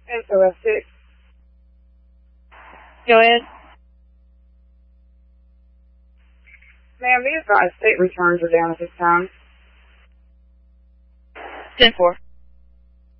SOS6. Go ahead. Ma'am, be advised state returns are down at this time. 10-4.